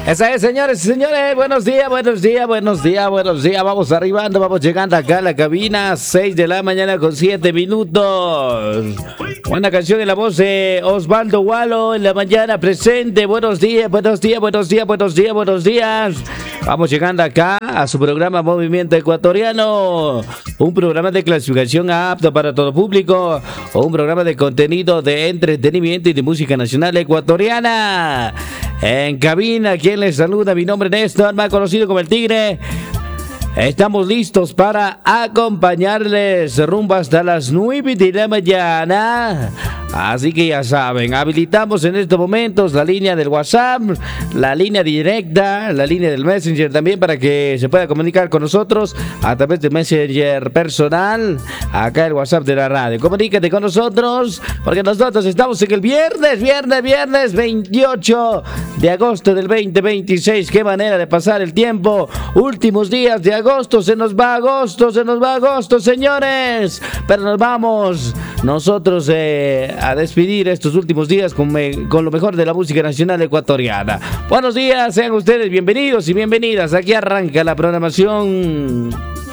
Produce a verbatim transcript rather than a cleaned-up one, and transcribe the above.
Esa es, señores y señores, buenos días, buenos días, buenos días, buenos días. Vamos arribando, vamos llegando acá a la cabina, seis de la mañana con siete minutos. Una canción en la voz de Osvaldo Gualo en la mañana presente. Buenos días, buenos días, buenos días, buenos días, buenos días. Vamos llegando acá a su programa Movimiento Ecuatoriano, un programa de clasificación apto para todo público, o un programa de contenido de entretenimiento y de música nacional ecuatoriana. En cabina, quien les saluda, mi nombre es Néstor, más conocido como El Tigre. Estamos listos para acompañarles rumbo hasta las nueve de la mañana. Así que ya saben, habilitamos en estos momentos la línea del WhatsApp, la línea directa, la línea del Messenger también para que se pueda comunicar con nosotros a través del Messenger personal, acá el WhatsApp de la radio. Comunícate con nosotros porque nosotros estamos en el viernes, viernes, viernes veintiocho de agosto del veinte veintiséis. Qué manera de pasar el tiempo. Últimos días de agosto, se nos va agosto, se nos va agosto, señores. Pero nos vamos nosotros eh, a despedir estos últimos días con, me, con lo mejor de la música nacional ecuatoriana. Buenos días, sean ustedes bienvenidos y bienvenidas. Aquí arranca la programación.